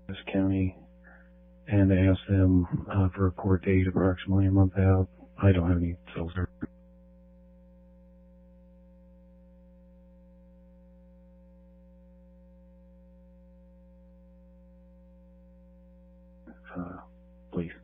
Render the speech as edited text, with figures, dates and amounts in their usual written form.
this county and ask them for a court date approximately a month out. I don't have any cell service. Please.